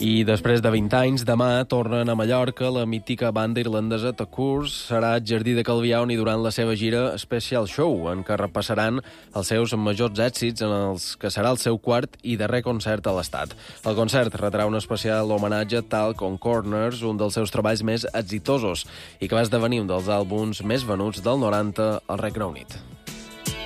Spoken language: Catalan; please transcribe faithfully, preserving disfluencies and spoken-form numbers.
I després de vint anys, demà tornen a Mallorca la mítica banda irlandesa The Coors. Serà al Jardí de Calvià on hi duran la seva gira Special Show, en què repassaran els seus majors èxits, en els que serà el seu quart i darrer concert a l'Estat. El concert retrà un especial homenatge a Talk on Corners, un dels seus treballs més exitosos, i que va esdevenir un dels àlbums més venuts del noranta al Regne Unit.